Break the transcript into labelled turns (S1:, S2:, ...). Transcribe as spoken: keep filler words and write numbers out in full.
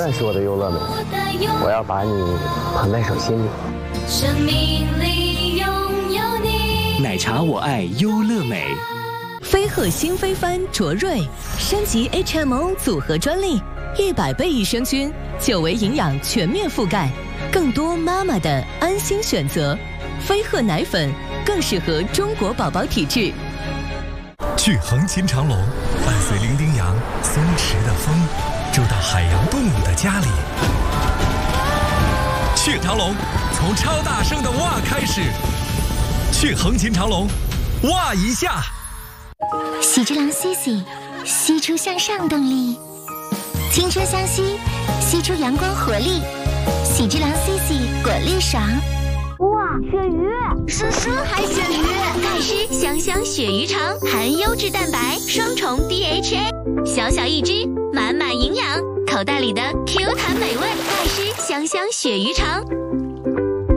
S1: 算是我的优乐美，我要把你捧在手心里。
S2: 生命里拥有你，
S3: 奶茶我爱优乐美。
S4: 飞鹤新飞帆卓瑞升级 H M O 组合专利，一百倍益生菌，久维营养全面覆盖，更多妈妈的安心选择。飞鹤奶粉更适合中国宝宝体质。
S5: 去横琴长隆，伴随伶仃羊松弛的风，住到海洋动物的家里。去长隆，从超大声的哇开始。去横琴长隆，哇一下。
S6: 喜之郎 C C， 吸出向上动力，青春相吸，吸出阳光活力。喜之郎 C C 果粒爽。
S7: 哇，鳕鱼！
S6: 叔叔还鳕鱼，盖诗香香鳕鱼肠，含优质蛋白，双重 D H A， 小小一只，满满营养，口袋里的 Q 弹美味，盖诗香香鳕鱼肠。